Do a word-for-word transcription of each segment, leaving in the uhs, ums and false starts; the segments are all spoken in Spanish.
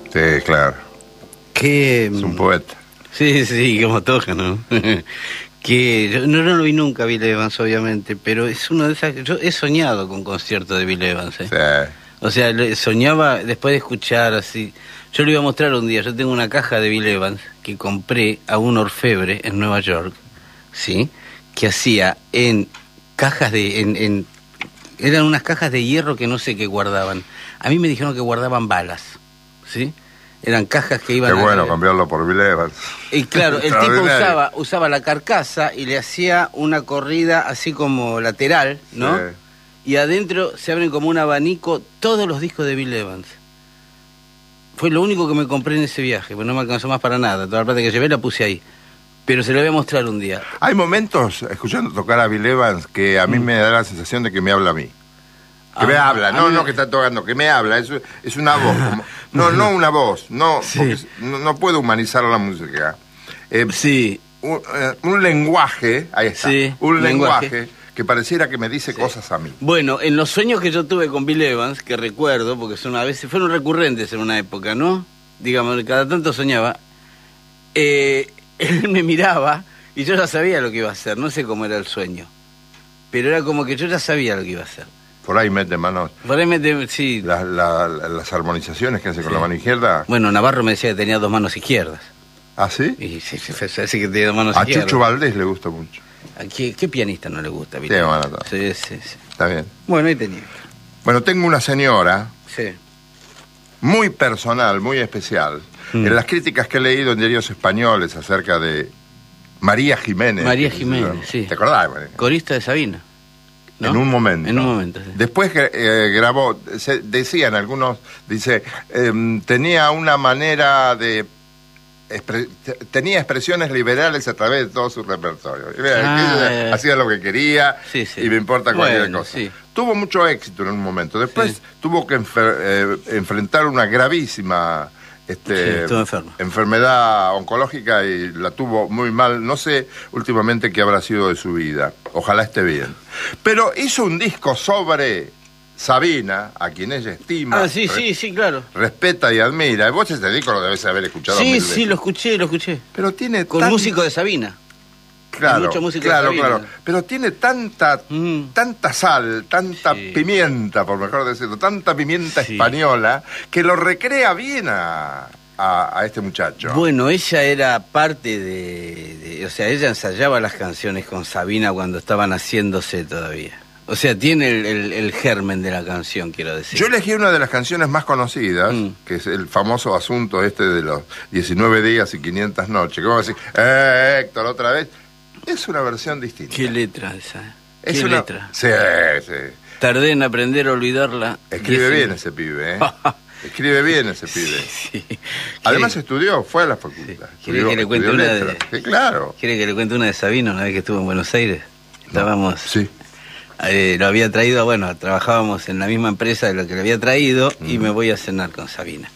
Sí, claro. Que, es un poeta. Sí, sí, como toca, ¿no? que yo no, no lo vi nunca, Bill Evans, obviamente, pero es uno de esas... Yo he soñado con conciertos de Bill Evans, ¿eh? Sí. O sea, soñaba después de escuchar así... Yo le iba a mostrar un día, yo tengo una caja de Bill Evans que compré a un orfebre en Nueva York, ¿sí? Que hacía en cajas de... En, en, eran unas cajas de hierro que no sé qué guardaban. A mí me dijeron que guardaban balas, ¿sí? Eran cajas que iban... Qué a... bueno cambiarlo por Bill Evans. Y claro, el tipo usaba, usaba la carcasa y le hacía una corrida así como lateral, ¿no? Sí. Y adentro se abren como un abanico todos los discos de Bill Evans. Fue lo único que me compré en ese viaje, pues no me alcanzó más para nada. Toda la plata que llevé la puse ahí. Pero se lo voy a mostrar un día. Hay momentos, escuchando tocar a Bill Evans, que a mí mm. me da la sensación de que me habla a mí. Que ah, me habla, no, no que está tocando, que me habla, es, es una voz. Como, no, no una voz, no, sí. no, no puedo humanizar la música. Eh, sí. Un, uh, un lenguaje, ahí está, sí, un lenguaje, lenguaje que pareciera que me dice sí. cosas a mí. Bueno, en los sueños que yo tuve con Bill Evans, que recuerdo, porque son a veces fueron recurrentes en una época, ¿no? Digamos, cada tanto soñaba, eh, él me miraba y yo ya sabía lo que iba a hacer, no sé cómo era el sueño, pero era como que yo ya sabía lo que iba a hacer. Por ahí mete manos. Por ahí mete, sí. La, la, las armonizaciones que hace sí. con la mano izquierda. Bueno, Navarro me decía que tenía dos manos izquierdas. ¿Ah, sí? Y sí, sí, sí, sí que tenía dos manos a izquierdas. A Chucho Valdés le gusta mucho. ¿A qué, qué pianista no le gusta? Sí, bueno, sí, sí, sí. Está bien. Bueno, ahí tenía. Bueno, tengo una señora. Sí. Muy personal, muy especial. Mm. En las críticas que he leído en diarios españoles acerca de María Jiménez. María Jiménez, sí. ¿Te acordás, María? Corista de Sabina. ¿No? En un momento. En un momento, sí. Después que eh, grabó, se, decían algunos, dice, eh, tenía una manera de... Expre, tenía expresiones liberales a través de todo su repertorio. Ah, eh, hacía lo que quería sí, sí. y me importa cualquier bueno, cosa. Sí. Tuvo mucho éxito en un momento. Después sí. tuvo que enfer, eh, enfrentar una gravísima... Este, sí, enfermo. enfermedad oncológica y la tuvo muy mal. No sé últimamente qué habrá sido de su vida. Ojalá esté bien. Pero hizo un disco sobre Sabina, a quien ella estima. Ah, sí, sí, sí, claro. Respeta y admira. Y vos ese disco lo debes haber escuchado. Sí, mil sí, veces. lo escuché, lo escuché. Pero tiene Con tan... músico de Sabina. Claro, mucho músico claro, de Sabina. claro. Pero tiene tanta, mm. tanta sal, tanta sí. pimienta, por mejor decirlo, tanta pimienta sí. española, que lo recrea bien a... A, a este muchacho. Bueno, ella era parte de, de... O sea, ella ensayaba las canciones con Sabina cuando estaban haciéndose todavía. O sea, tiene el, el, el germen de la canción, quiero decir. Yo elegí una de las canciones más conocidas, mm. que es el famoso asunto este de los diecinueve días y quinientas noches. ¿Cómo decir? ¡Eh, Héctor, otra vez! Es una versión distinta. ¿Qué letra esa? ¿Qué es una... letra? Sí, sí. Tardé en aprender a olvidarla. Escribe bien ese pibe, ¿eh? Escribe bien ese pibe. Sí, sí. Además estudió, fue a la facultad. Sí. ¿Quiere que le cuente una de... Sí, claro. ¿Quiere que le cuente una de Sabino una vez que estuvo en Buenos Aires? Estábamos... No. Sí. Eh, lo había traído, bueno, trabajábamos en la misma empresa de lo que le había traído mm. y me voy a cenar con Sabina.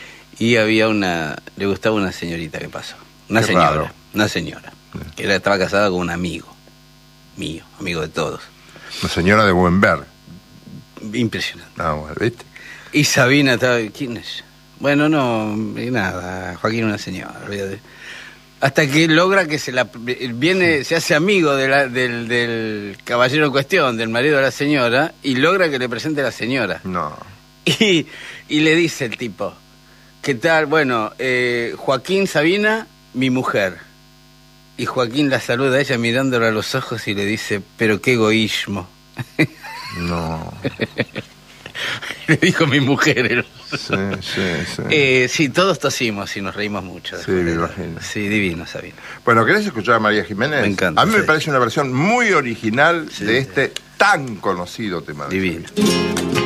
Y había una... Le gustaba una señorita que pasó. Una Qué señora. Raro. Una señora. Sí. Que era, estaba casada con un amigo. Mío, amigo de todos. Una señora de buen ver. Impresionante. Ah, bueno, ¿viste? Y Sabina estaba... ¿Quién es? Bueno, no, nada, Joaquín una señora. Hasta que logra que se la... Viene, se hace amigo de la, del, del caballero en cuestión, del marido de la señora, y logra que le presente a la señora. No. Y, y le dice el tipo, ¿qué tal? Bueno, eh, Joaquín Sabina, mi mujer. Y Joaquín la saluda a ella mirándola a los ojos y le dice, pero qué egoísmo. No... Le dijo mi mujer. Sí, sí, sí. Eh, sí, todos tosimos y nos reímos mucho. Sí, me imagino. Sí, divino, Sabina. Bueno, ¿querés escuchar a María Jiménez? Me encanta. A mí sí. me parece una versión muy original sí. de este tan conocido tema. Divino.